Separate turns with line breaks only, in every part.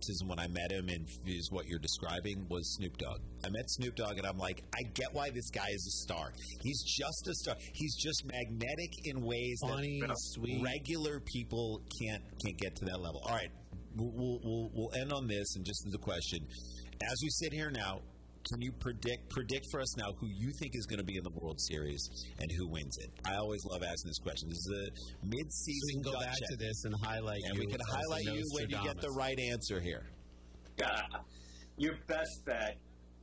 criticism when I met him, and is what you're describing, was Snoop Dogg. I met Snoop Dogg, and I'm like, I get why this guy is a star. He's just a star. He's just magnetic in ways that
sweet,
regular people can't get to that level. All right, we'll end on this, and just the question: as we sit here now, can you predict for us now who you think is going to be in the World Series and who wins it? I always love asking this question. This is a mid-season
go back to this and highlight
and
you.
we can highlight you when you get the right answer here.
Your best bet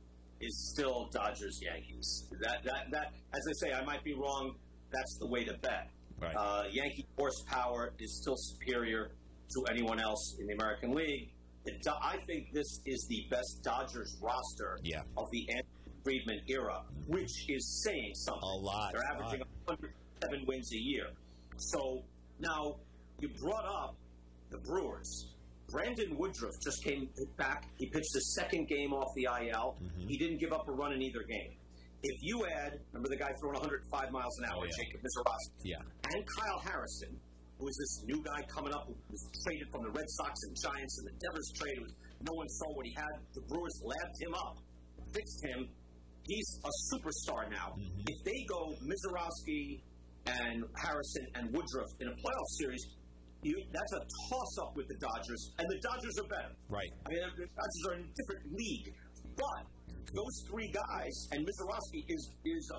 is still Dodgers-Yankees. That as I say, I might be wrong. That's the way to bet.
Right.
Yankee horsepower is still superior to anyone else in the American League. I think this is the best Dodgers roster of the Anthony Friedman era, which is saying something.
A lot.
They're averaging 107 wins a year. So now you brought up the Brewers. Brandon Woodruff just came back. He pitched the second game off the IL. Mm-hmm. He didn't give up a run in either game. If you add, remember the guy throwing 105 miles an hour, Jacob Misiorowski, and Kyle Harrison, who is this new guy coming up who was traded from the Red Sox and Giants and the Devils trade. No one saw what he had. The Brewers labbed him up, fixed him. He's a superstar now. Mm-hmm. If they go Misiorowski and Harrison and Woodruff in a playoff series, that's a toss-up with the Dodgers, and the Dodgers are better.
Right.
I mean, the Dodgers are in a different league. But those three guys, and Misiorowski is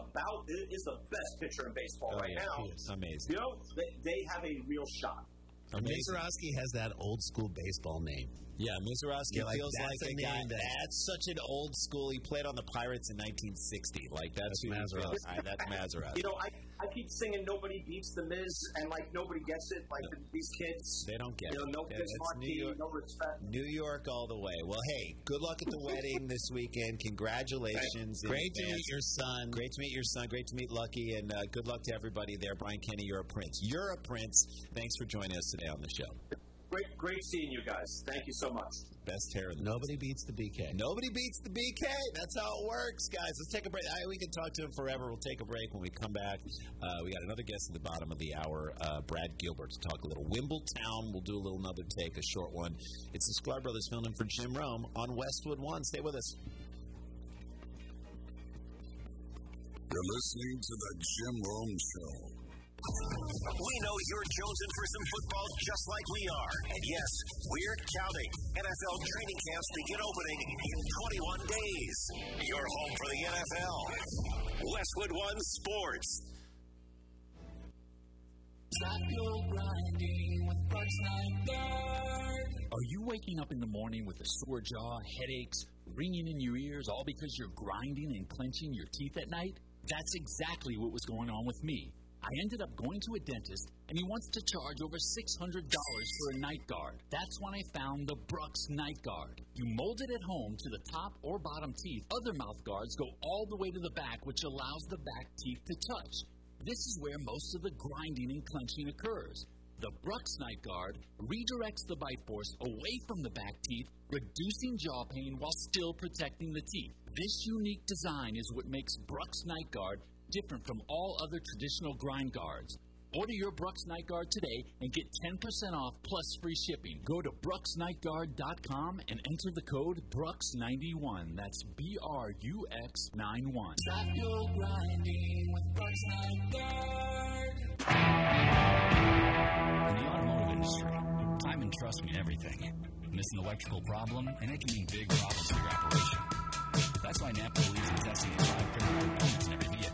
the best pitcher in baseball right now.
Amazing.
You know, they have a real shot.
Misiorowski has that old school baseball name.
Yeah, Misiorowski feels like a guy that's such an old school. He played on the Pirates in 1960. Like that's Mazeroski. That's Mazeroski.
You know, I keep singing "Nobody Beats the Miz," and like nobody gets it. Like these kids,
they don't get it.
No Marquis, no respect.
New York all the way. Well, hey, good luck at the wedding this weekend. Congratulations!
Great to meet your son.
Great to meet your son. Great to meet Lucky, and good luck to everybody there. Brian Kenny, you're a prince. You're a prince. Thanks for joining us today on the show.
Great seeing you guys. Thank you so much.
Best hair.
Nobody beats the BK.
Nobody beats the BK. That's how it works, guys. Let's take a break. We can talk to him forever. We'll take a break. When we come back, we got another guest at the bottom of the hour, Brad Gilbert, to talk a little Wimbletown. We'll do another take, a short one. It's the Sklar Brothers filling in for Jim Rome on Westwood One. Stay with us.
You're listening to the Jim Rome Show.
We know you're jonesing for some football just like we are. And yes, we're counting. NFL training camps begin opening in 21 days. Your home for the NFL. Westwood One Sports.
Stop your grinding with Bucks Night Guard.
Are you waking up in the morning with a sore jaw, headaches, ringing in your ears, all because you're grinding and clenching your teeth at night? That's exactly what was going on with me. I ended up going to a dentist, and he wants to charge over $600 for a night guard. That's when I found the Brooks Night Guard. You mold it at home to the top or bottom teeth. Other mouth guards go all the way to the back, which allows the back teeth to touch. This is where most of the grinding and clenching occurs. The Brooks Night Guard redirects the bite force away from the back teeth, reducing jaw pain while still protecting the teeth. This unique design is what makes Brooks Night Guard different from all other traditional grind guards. Order your Brooks Night Guard today and get 10% off plus free shipping. Go to BrooksNightGuard.com and enter the code BRUX91. That's BRUX91.
Stop your grinding with Brooks Night Guard.
In the automotive industry, time and trust mean everything. Miss an electrical problem, and it can mean big problems for your operation. That's why NAPCO believes in testing and drive critical components in every vehicle.